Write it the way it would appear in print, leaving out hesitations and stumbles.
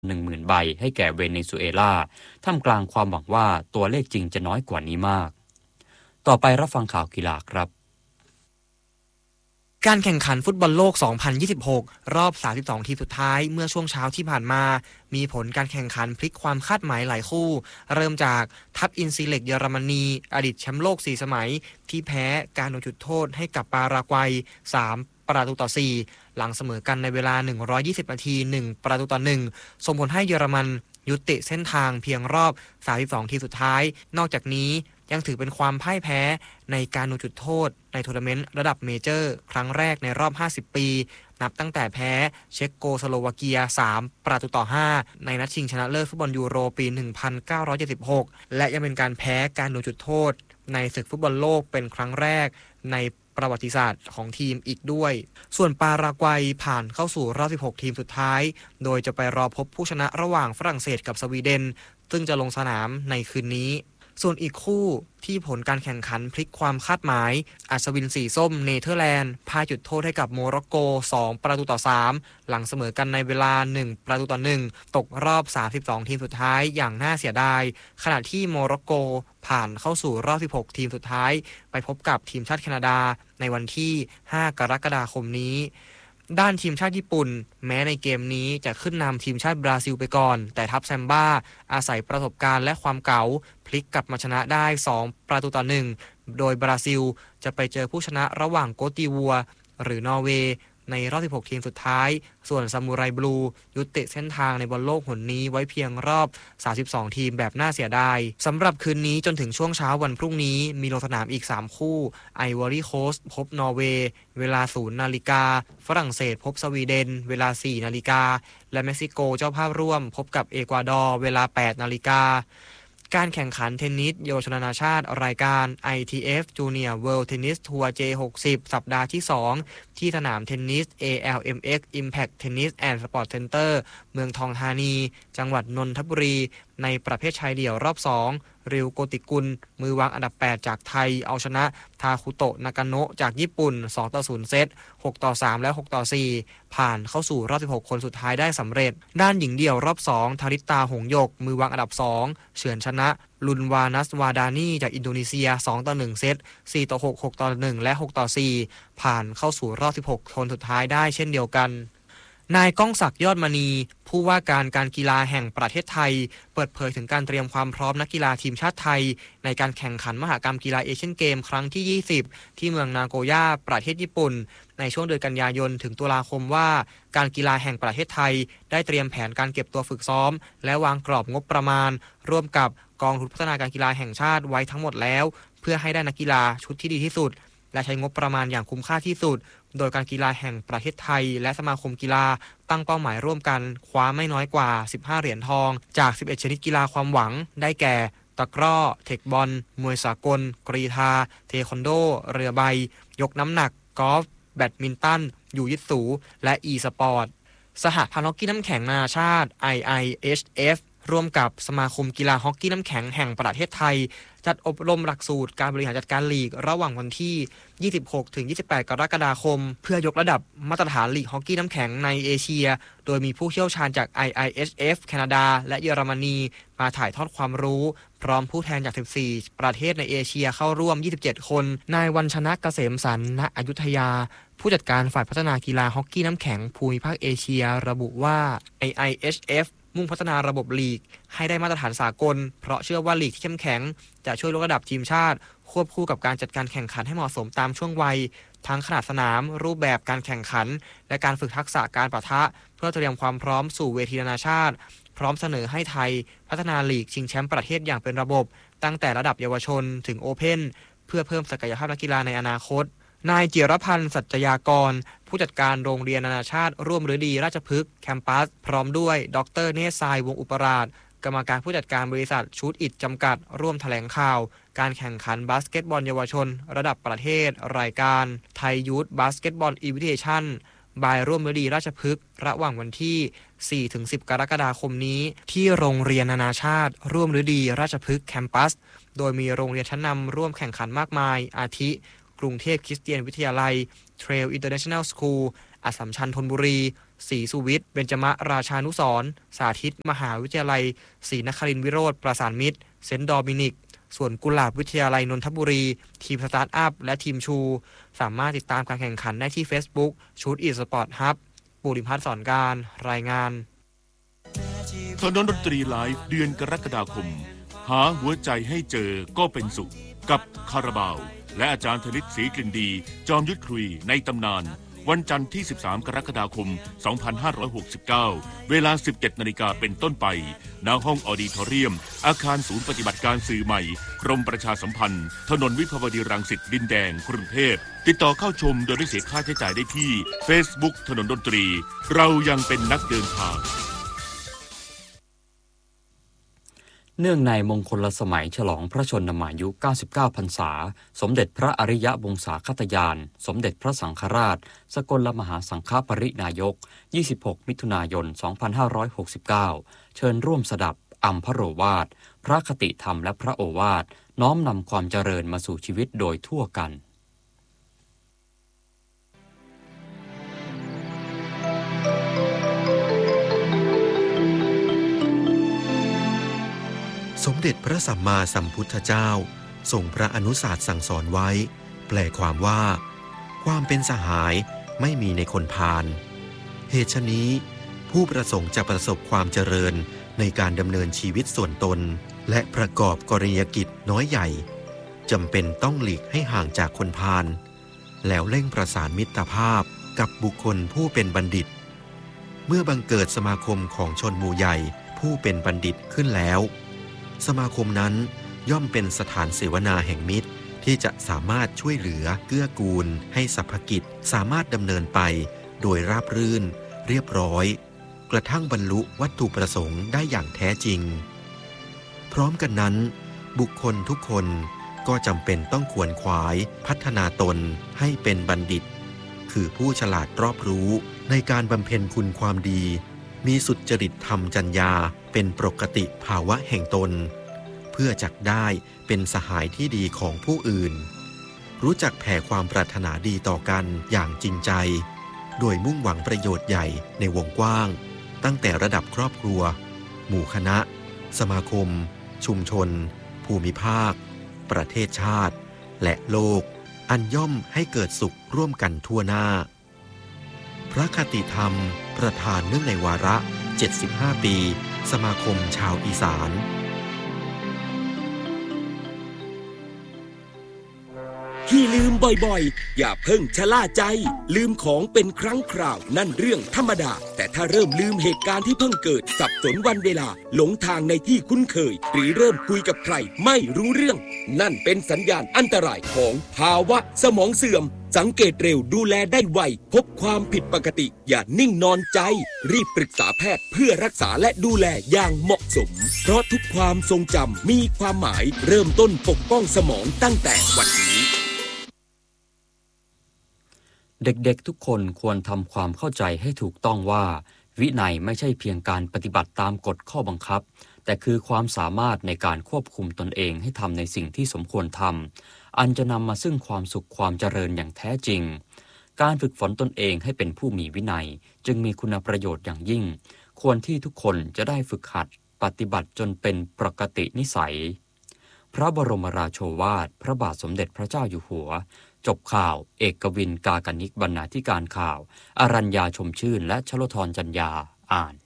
10,000 ใบให้แก่เวเนซุเอลาท่ามกลางความหวังว่าตัวเลขจริงจะน้อยกว่านี้มากต่อไปรับฟังข่าวกีฬาครับการแข่งขันฟุตบอลโลก 2026 รอบ 32 ทีมสุดท้ายเมื่อช่วงเช้าที่ผ่านมามีผลการแข่งขันพลิกความคาดหมายหลายคู่เริ่มจากทัพอินซีเล็กเยอรมนีอดีตแชมป์โลก 4 สมัยที่แพ้การโดนจุดโทษให้กับปารากวัย 3-4 หลังเสมอกันในเวลา 120 นาที 1-1 ส่งผลให้เยอรมันยุติเส้นทางเพียงรอบ 32 ทีมสุดท้ายนอกจากนี้ยังถือเป็นความพ่ายแพ้ในการโดนจุดโทษในทัวร์นาเมนต์ระดับเมเจอร์ครั้งแรกในรอบ 50 ปีนับตั้งแต่แพ้เช็กโกสโลวาเกีย 3-5 ในนัดชิงชนะเลิศฟุตบอลยูโรปี 1976 และยังเป็นการแพ้การโดนจุดโทษในศึกฟุตบอลโลกเป็นครั้งแรกในประวัติศาสตร์ของทีมอีกด้วยส่วนปารากวัยผ่านเข้าสู่รอบ 16 ทีมสุดท้ายโดยจะไปรอพบผู้ชนะระหว่างฝรั่งเศสกับสวีเดนซึ่งจะลงสนามในคืนนี้ส่วนอีกคู่ที่ผลการแข่งขันพลิกความคาดหมายอัศวินสีส้มเนเธอร์แลนด์พ่ายจุดโทษให้กับโมร็อกโก 2-3 หลังเสมอกันในเวลา 1-1 ตกรอบ 32 ทีมสุดท้ายอย่างน่าเสียดายขณะที่โมร็อกโกผ่านเข้าสู่รอบ 16 ทีมสุดท้ายไปพบกับทีมชาติแคนาดาในวันที่ 5 กรกฎาคมนี้ด้านทีมชาติญี่ปุ่นแม้ในเกมนี้จะขึ้นนำทีมชาติบราซิลไปก่อนแต่ทัพแซมบ้าอาศัยประสบการณ์และความเก๋าพลิกกลับมาชนะได้ 2-1 โดยบราซิลจะไปเจอผู้ชนะระหว่างโกติวัวหรือนอร์เวย์ในรอบ 16 ทีมสุดท้ายส่วนซามูไรบลูยุติเส้นทางในบอลโลกหนนี้ไว้เพียงรอบ 32 ทีมแบบน่าเสียดายสำหรับคืนนี้จนถึงช่วงเช้าวันพรุ่งนี้มีลงสนามอีก 3 คู่ไอวอรี่โคสต์พบนอร์เวย์เวลา 0 นาฬิกาฝรั่งเศสพบสวีเดนเวลา 4 นาฬิกาและเม็กซิโกเจ้าภาพร่วมพบกับเอกวาดอร์เวลา 8 นาฬิกาการแข่งขันเทนนิสเยาวชนนานาชาติรายการ ITF Junior World Tennis Tour J60 สัปดาห์ที่ 2 ที่สนามเทนนิส ALMX Impact Tennis and Sport Center เมืองทองธานีจังหวัดนนทบุรีในประเภทชายเดี่ยวรอบ 2 ริวโกติกุลมือวางอันดับ 8 จากไทยเอาชนะทาคุโตะนากาโนะจากญี่ปุ่น 2-0 เซต 6-3 และ 6-4 ผ่านเข้าสู่รอบ 16 คนสุดท้ายได้สำเร็จด้านหญิงเดี่ยวรอบ 2 ทาริตาหงส์หยกมือวางอันดับ 2 เฉือนชนะลุนวานัสวาดานีจากอินโดนีเซีย 2-1 เซต 4-6 6-1 และ 6-4 ผ่านเข้าสู่รอบ 16 คนสุดท้ายได้เช่นเดียวกันนายก้องศักดิ์ยอดมณีผู้ว่าการกีฬาแห่งประเทศไทยเปิดเผยถึงการเตรียมความพร้อมนักกีฬาทีมชาติไทยในการแข่งขันมหกรรมกีฬาเอเชียนเกมครั้งที่ 20 ที่เมืองนาโกย่าประเทศญี่ปุ่นในช่วงเดือนกันยายนถึงตุลาคมว่าการกีฬาแห่งประเทศไทยได้เตรียมแผนการเก็บตัวฝึกซ้อมและวางกรอบงบประมาณร่วมกับกองทุนพัฒนาการกีฬาแห่งชาติไว้ทั้งหมดแล้วเพื่อให้ได้นักกีฬาชุดที่ดีที่สุดและใช้งบประมาณอย่างคุ้มค่าที่สุดโดยการกีฬาแห่งประเทศไทยและสมาคมกีฬาตั้งเป้าหมายร่วมกันคว้าไม่น้อยกว่า15เหรียญทองจาก 11 ชนิดกีฬาความหวังได้แก่ตะกร้อเทคบอลมวยสากลกรีฑาเทควันโดเรือใบยกน้ำหนักกอล์ฟแบดมินตันยูยิตสูและอีสปอร์ตสหพันธ์ฮอกกี้น้ำแข็งนานาชาติ IIHF ร่วมกับสมาคมกีฬาฮอกกี้น้ำแข็งแห่งประเทศไทยจัดอบรมหลักสูตรการบริหารจัดการลีกระหว่างวันที่ 26-28 กรกฎาคมเพื่อยกระดับมาตรฐานลีกฮอกกี้น้ำแข็งในเอเชียโดยมีผู้เชี่ยวชาญจาก IIHF แคนาดาและเยอรมนีมาถ่ายทอดความรู้พร้อมผู้แทนจาก 14 ประเทศในเอเชียเข้าร่วม 27 คนนายวันชนะเกษมสันต์ ณ อยุธยาผู้จัดการฝ่ายพัฒนากีฬาฮอกกี้น้ำแข็งภูมิภาคเอเชียระบุว่า IIHFมุ่งพัฒนาระบบลีกให้ได้มาตรฐานสากลเพราะเชื่อว่าลีกที่เข้มแข็งจะช่วยยกระดับทีมชาติควบคู่กับการจัดการแข่งขันให้เหมาะสมตามช่วงวัยทั้งขนาดสนามรูปแบบการแข่งขันและการฝึกทักษะการปะทะเพื่อเตรียมความพร้อมสู่เวทีนานาชาติพร้อมเสนอให้ไทยพัฒนาลีกชิงแชมป์ประเทศอย่างเป็นระบบตั้งแต่ระดับเยาวชนถึงโอเพ่นเพื่อเพิ่มศักยภาพนักกีฬาในอนาคตนายจิรพันธ์สัจยากรผู้จัดการโรงเรียนนานาชาติร่วมฤดีราชพฤกษ์แคมปัสพร้อมด้วยดร.เนศทรายวงศ์อุปราชกรรมการผู้จัดการบริษัทชูตอิทจำกัดร่วมแถลงข่าวการแข่งขันบาสเกตบอลเยาวชนระดับประเทศรายการไทยยูทบาสเกตบอลอินวิเทชั่นบายร่วมฤดีราชพฤกษ์ระหว่างวันที่ 4-10 กรกฎาคมนี้ที่โรงเรียนนานาชาติร่วมฤดีราชพฤกษ์แคมปัสโดยมีโรงเรียนชั้นนำร่วมแข่งขันมากมายอาทิกรุงเทพคริสเตียนวิทยาลัย Trail International School อัสสัมชัญธนบุรีศรีสุวิทย์เบญจมราชานุสรณ์สาธิตมหาวิทยาลัยศรีนครินทร์วิโรธประสานมิตรเซนต์ดอมินิกส่วนกุหลาบวิทยาลัยนนทบุรีทีมสตาร์ทอัพและทีมชูสามารถติดตามการแข่งขันได้ที่ Facebook ชุด eSport Hub ปุริพัฒน์สอนการรายงานถนนดนตรีไลฟ์เดือนกรกฎาคมหาหัวใจให้เจอก็เป็นสุขกับคาราบาวและอาจารย์ธนิตศรีกลิ่นดีจอมยุทธคุยในตำนานวันจันทร์ที่13กรกฎาคม2569เวลา 17 นาฬิกาเป็นต้นไปณห้องออดิทอเรียมอาคารศูนย์ปฏิบัติการสื่อใหม่กรมประชาสัมพันธ์ถนนวิภาวดีรังสิตดินแดงกรุงเทพติดต่อเข้าชมโดยไม่เสียค่าใช้จ่ายได้ที่ Facebook ถนนดนตรีเรายังเป็นนักเดินทางเนื่องในมงคลสมัยฉลองพระชนมายุ 99 พรรษาสมเด็จพระอริยวงศาคตยานสมเด็จพระสังฆราชสกลมหาสังฆปรินายก 26 มิถุนายน 2569 เชิญร่วมสดับอัมพโรวาทพระคติธรรมและพระโอวาทน้อมนำความเจริญมาสู่ชีวิตโดยทั่วกันสมเด็จพระสัมมาสัมพุทธเจ้าทรงพระอนุสาสน์สั่งสอนไว้แปลความว่าความเป็นสหายไม่มีในคนพาลเหตุฉะนี้ผู้ประสงค์จะประสบความเจริญในการดำเนินชีวิตส่วนตนและประกอบกรณียกิจน้อยใหญ่จำเป็นต้องหลีกให้ห่างจากคนพาลแล้วเร่งประสานมิตรภาพกับบุคคลผู้เป็นบัณฑิตเมื่อบังเกิดสมาคมของชนหมู่ใหญ่ผู้เป็นบัณฑิตขึ้นแล้วสมาคมนั้นย่อมเป็นสถานเสวนาแห่งมิตรที่จะสามารถช่วยเหลือเกื้อกูลให้สรรพกิจสามารถดำเนินไปโดยราบรื่นเรียบร้อยกระทั่งบรรลุวัตถุประสงค์ได้อย่างแท้จริงพร้อมกันนั้นบุคคลทุกคนก็จำเป็นต้องขวนขวายพัฒนาตนให้เป็นบัณฑิตคือผู้ฉลาดรอบรู้ในการบำเพ็ญคุณความดีมีสุจริตธรรมจรรยาเป็นปกติภาวะแห่งตนเพื่อจักได้เป็นสหายที่ดีของผู้อื่นรู้จักแผ่ความปรารถนาดีต่อกันอย่างจริงใจโดยมุ่งหวังประโยชน์ใหญ่ในวงกว้างตั้งแต่ระดับครอบครัวหมู่คณะสมาคมชุมชนภูมิภาคประเทศชาติและโลกอันย่อมให้เกิดสุขร่วมกันทั่วหน้าพระคติธรรมประธานเนื่องในวาระ75ปีสมาคมชาวอีสานที่ลืมบ่อยๆอย่าเพิ่งชะล่าใจลืมของเป็นครั้งคราวนั่นเรื่องธรรมดาแต่ถ้าเริ่มลืมเหตุการณ์ที่เพิ่งเกิดสับสนวันเวลาหลงทางในที่คุ้นเคยหรือเริ่มคุยกับใครไม่รู้เรื่องนั่นเป็นสัญญาณอันตรายของภาวะสมองเสื่อมสังเกตเร็วดูแลได้ไวพบความผิดปกติอย่านิ่งนอนใจรีบปรึกษาแพทย์เพื่อรักษาและดูแลอย่างเหมาะสมเพราะทุกความทรงจำมีความหมายเริ่มต้นปกป้องสมองตั้งแต่วันนี้เด็กๆทุกคนควรทำความเข้าใจให้ถูกต้องว่าวินัยไม่ใช่เพียงการปฏิบัติตามกฎข้อบังคับแต่คือความสามารถในการควบคุมตนเองให้ทำในสิ่งที่สมควรทำอันจะนำมาซึ่งความสุขความเจริญอย่างแท้จริงการฝึกฝนตนเองให้เป็นผู้มีวินัยจึงมีคุณประโยชน์อย่างยิ่งควรที่ทุกคนจะได้ฝึกหัดปฏิบัติจนเป็นปกตินิสัยพระบรมราโชวาทพระบาทสมเด็จพระเจ้าอยู่หัวจบข่าวเอกวินกากนิกบรรณาธิการข่าวอรัญญาชมชื่นและชโลธรจัญญาอ่าน